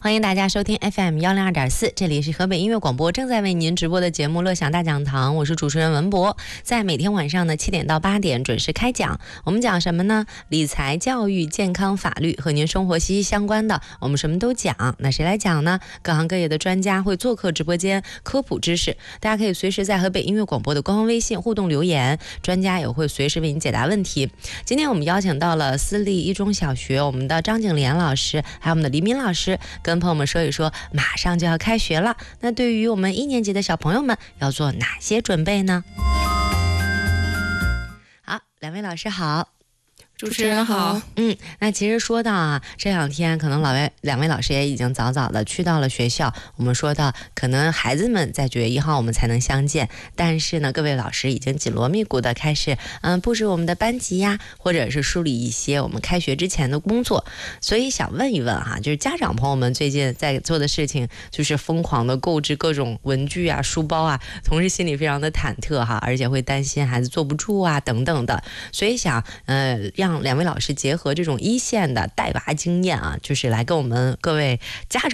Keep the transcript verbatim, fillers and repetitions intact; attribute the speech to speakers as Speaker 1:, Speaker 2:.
Speaker 1: 欢迎大家收听 F M 一零二点四，这里是河北音乐广播正在为您直播的节目《乐享大讲堂》，我是主持人文博，在每天晚上的七点到八点准时开讲。我们讲什么呢？理财、教育、健康、法律，和您生活息息相关的，我们什么都讲。那谁来讲呢？各行各业的专家会做客直播间科普知识，大家可以随时在河北音乐广播的官方微信互动留言，专家也会随时为您解答问题。今天我们邀请到了私立一中小学我们的张景莲老师，还有我们的黎明老师，跟朋友们说一说马上就要开学了，那对于我们一年级的小朋友们要做哪些准备呢？好，两位老师好。
Speaker 2: 主持人好。
Speaker 1: 嗯，那其实说到啊，这两天可能老位两位老师也已经早早的去到了学校。我们说到，可能孩子们在九月一号我们才能相见，但是呢，各位老师已经紧锣密鼓的开始，嗯，布置我们的班级呀，或者是梳理一些我们开学之前的工作。所以想问一问哈，就是家长朋友们最近在做的事情，就是疯狂的购置各种文具啊、书包啊，同时心里非常的忐忑哈，而且会担心孩子坐不住啊等等的。所以想，呃，让两位老师结合这种一线的带娃经验啊，就是来跟我们各位家长